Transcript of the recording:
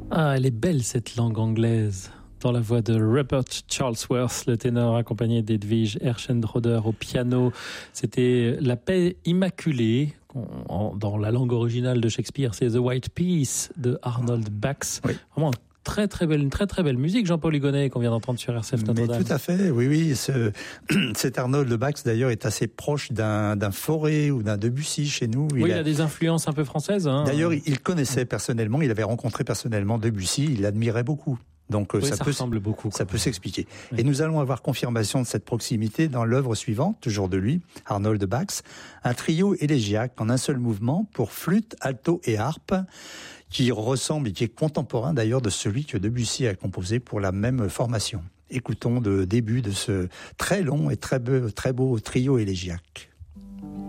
Ah, elle est belle cette langue anglaise. Dans la voix de Rupert Charlesworth, le ténor accompagné d'Edwige Herschenroder au piano. C'était La paix immaculée. Dans la langue originale de Shakespeare, c'est The White Peace de Arnold Bax. Oui. Vraiment une très très belle musique, Jean-Paul Hugonnet, qu'on vient d'entendre sur RCF Notre-Dame. Mais tout à fait, oui. Cet Arnold Bax, d'ailleurs, est assez proche d'un Fauré ou d'un Debussy chez nous. Il a des influences un peu françaises. Hein. D'ailleurs, il connaissait personnellement, il avait rencontré personnellement Debussy, il l'admirait beaucoup. Donc oui, ça ressemble beaucoup. Ça peut s'expliquer. Oui. Et nous allons avoir confirmation de cette proximité dans l'œuvre suivante, toujours de lui, Arnold Bax, un trio élégiaque en un seul mouvement pour flûte, alto et harpe, qui ressemble et qui est contemporain d'ailleurs de celui que Debussy a composé pour la même formation. Écoutons le début de ce très long et très beau trio élégiaque.